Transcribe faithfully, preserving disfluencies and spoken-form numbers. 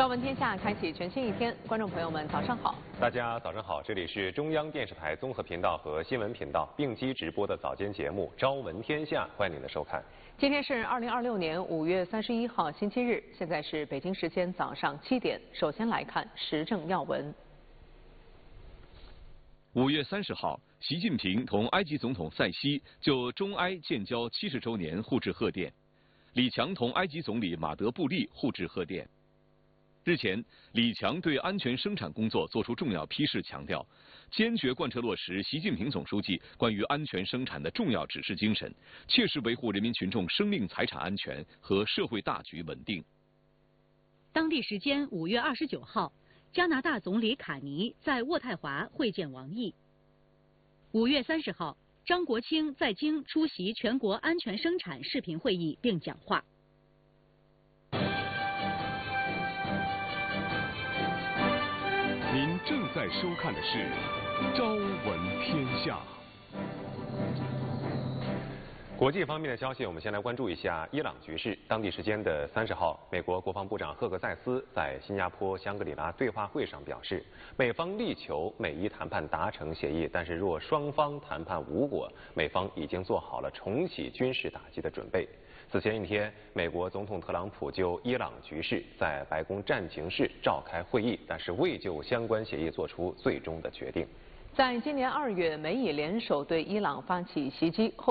朝闻天下开启全新一天，观众朋友们早上好。 大家早上好，这里是中央电视台综合频道和新闻频道并机直播的早间节目《朝闻天下》，欢迎您的收看。 今天是二零二六年五月三十一号星期日，现在是北京时间早上七点。首先来看时政要闻。 五月三十号，习近平同埃及总统塞西就中埃建交七十周年互致贺电。李强同埃及总理马德布利互致贺电。日前，李强对安全生产工作作出重要批示，强调坚决贯彻落实习近平总书记关于安全生产的重要指示精神，切实维护人民群众生命财产安全和社会大局稳定。 当地时间五月二十九号，加拿大总理卡尼在渥太华会见王毅。五月三十号，张国清在京出席全国安全生产视频会议并讲话。 您正在收看的是《朝闻天下》。 国际方面的消息，我们先来关注一下伊朗局势。当地时间的三十号，美国国防部长赫克塞斯在新加坡香格里拉对话会上表示，美方力求美伊谈判达成协议，但是若双方谈判无果，美方已经做好了重启军事打击的准备。此前一天，美国总统特朗普就伊朗局势在白宫战情室召开会议，但是未就相关协议做出最终的决定。 在今年二月，美以联手对伊朗发起袭击后。